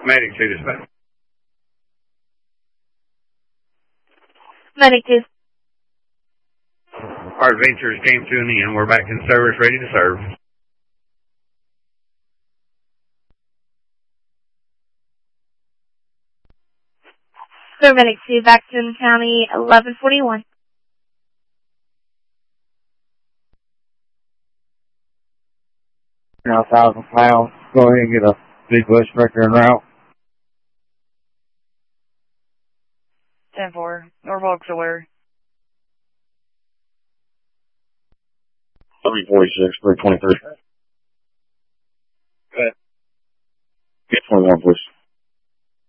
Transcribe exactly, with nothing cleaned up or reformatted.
Medic two dispatch. Medic two. Our adventures came to an end. We're back in service, ready to serve. Sir, Medic two, Baxton County, eleven forty-one. Now, one thousand pounds. Go ahead and get a big bush breaker en route. ten four. Norfolk's aware. W forty-six, three twenty-three. Good. Get twenty-one, please.